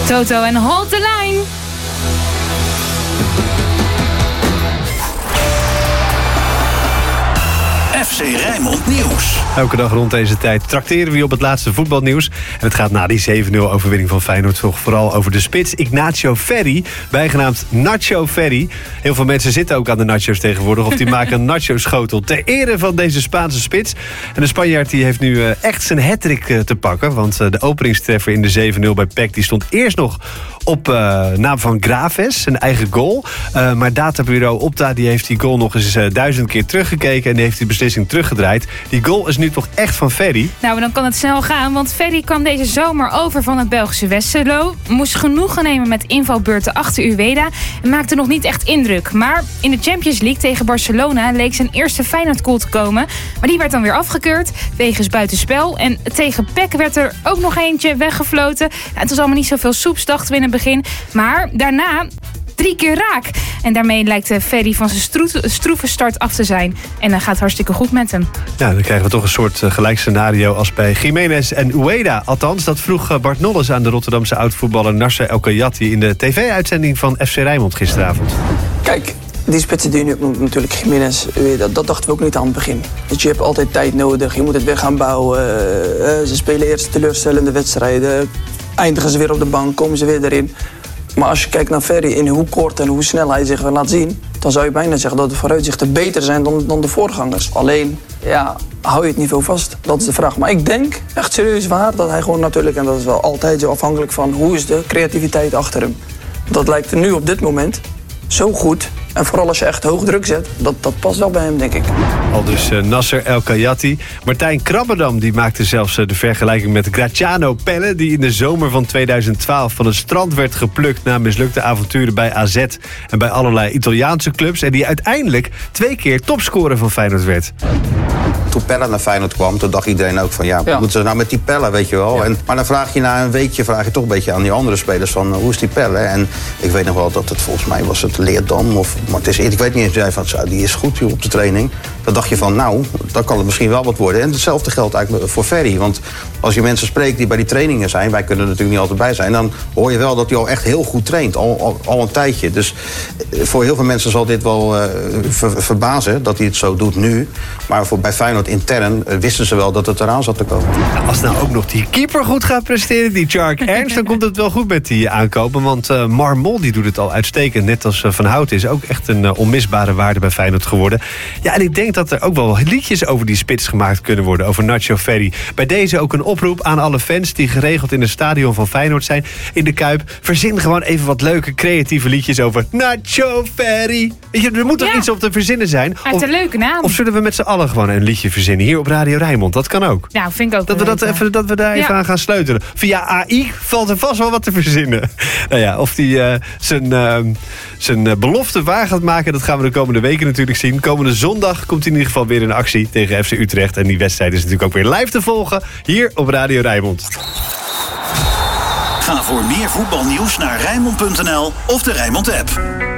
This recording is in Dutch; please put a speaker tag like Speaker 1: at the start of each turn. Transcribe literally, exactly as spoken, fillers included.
Speaker 1: Toto en Hold the Line.
Speaker 2: F C Rijnmond Nieuws.
Speaker 3: Elke dag rond deze tijd trakteren we op het laatste voetbalnieuws. En het gaat na die zeven nul overwinning van Feyenoord toch vooral over de spits Ignacio Ferri, bijgenaamd Nacho Ferri. Heel veel mensen zitten ook aan de nachos tegenwoordig, of die maken een nacho-schotel ter ere van deze Spaanse spits. En de Spanjaard die heeft nu uh, echt zijn hattrick uh, te pakken, want uh, de openingstreffer in de zeven nul bij P E C die stond eerst nog op uh, naam van Graves, zijn eigen goal. Uh, maar databureau Opta die heeft die goal nog eens uh, duizend keer teruggekeken en die heeft die beslissing teruggedraaid. Die goal is nu toch echt van Ferri?
Speaker 1: Nou, dan kan het snel gaan, want Ferri kwam deze zomer over van het Belgische Westerlo. Moest genoegen nemen met invalbeurten achter Ueda en maakte nog niet echt indruk. Maar in de Champions League tegen Barcelona leek zijn eerste Feyenoord goal te komen. Maar die werd dan weer afgekeurd wegens buitenspel. En tegen P E C werd er ook nog eentje weggefloten. Nou, het was allemaal niet zoveel soeps, dachten we in het begin. Maar daarna drie keer raak. En daarmee lijkt Ferri van zijn stroe- stroeve start af te zijn. En dan gaat het hartstikke goed met hem.
Speaker 3: Ja, dan krijgen we toch een soort uh, gelijk scenario als bij Jiménez en Ueda. Althans, dat vroeg Bart Nolles aan de Rotterdamse oud-voetballer Nasser El Khayyati in de tv-uitzending van F C Rijnmond gisteravond.
Speaker 4: Kijk, die spitsen die je nu noemt, natuurlijk Jiménez, dat, dat dachten we ook niet aan het begin. Dus je hebt altijd tijd nodig, je moet het weer gaan bouwen. Uh, uh, ze spelen eerst teleurstellende wedstrijden, eindigen ze weer op de bank, komen ze weer erin. Maar als je kijkt naar Ferri in hoe kort en hoe snel hij zich laat zien, dan zou je bijna zeggen dat de vooruitzichten beter zijn dan, dan de voorgangers. Alleen, ja, hou je het niveau vast? Dat is de vraag. Maar ik denk, echt serieus waar, dat hij gewoon natuurlijk, en dat is wel altijd zo afhankelijk van hoe is de creativiteit achter hem. Dat lijkt er nu op dit moment zo goed. En vooral als je echt hoog druk zet, dat, dat past wel bij hem, denk ik.
Speaker 3: Al dus uh, Nasser El Khayyati. Martijn Krabberdam die maakte zelfs uh, de vergelijking met Graziano Pelle, die in de zomer van tweeduizend twaalf van het strand werd geplukt na mislukte avonturen bij A Z en bij allerlei Italiaanse clubs. En die uiteindelijk twee keer topscorer van Feyenoord werd.
Speaker 5: Toen Pelle naar Feyenoord kwam, toen dacht iedereen ook van ja, wat ja. moeten ze nou met die Pelle, weet je wel. Ja. En, maar dan vraag je na een weekje vraag je toch een beetje aan die andere spelers van hoe is die Pelle? En ik weet nog wel dat het volgens mij was het Leerdam of maar het is, ik weet niet eens, jij van die is goed joh, op de training. Dan dacht je van nou, dan kan het misschien wel wat worden. En hetzelfde geldt eigenlijk voor Ferri. Want als je mensen spreekt die bij die trainingen zijn, wij kunnen er natuurlijk niet altijd bij zijn, dan hoor je wel dat hij al echt heel goed traint, al, al, al een tijdje. Dus voor heel veel mensen zal dit wel uh, ver, verbazen dat hij het zo doet nu. Maar voor bij Feyenoord intern uh, wisten ze wel dat het eraan zat te komen.
Speaker 3: Nou, als nou ook nog die keeper goed gaat presteren, die Tjark Ernst, dan komt het wel goed met die aankopen. Want uh, Marmol die doet het al uitstekend, net als uh, Van Houten is ook echt een uh, onmisbare waarde bij Feyenoord geworden. Ja, en ik denk dat er ook wel liedjes over die spits gemaakt kunnen worden, over Nacho Ferri. Bij deze ook een oproep aan alle fans die geregeld in het stadion van Feyenoord zijn, in de Kuip. Verzin gewoon even wat leuke, creatieve liedjes over Nacho Ferri. Weet je, er moet toch ja. iets op te verzinnen zijn?
Speaker 1: Hij heeft een leuke naam.
Speaker 3: Of zullen we met z'n allen gewoon een liedje verzinnen hier op Radio Rijnmond? Dat kan ook.
Speaker 1: Nou, vind ik ook.
Speaker 3: Dat we, dat even, dat we daar even ja. aan gaan sleutelen. Via A I valt er vast wel wat te verzinnen. Nou ja, of die uh, zijn, uh, zijn uh, belofte waar gaat maken, dat gaan we de komende weken natuurlijk zien. Komende zondag komt hij in ieder geval weer in actie tegen F C Utrecht. En die wedstrijd is natuurlijk ook weer live te volgen hier op Radio Rijnmond.
Speaker 2: Ga voor meer voetbalnieuws naar Rijnmond punt n l of de Rijnmond app.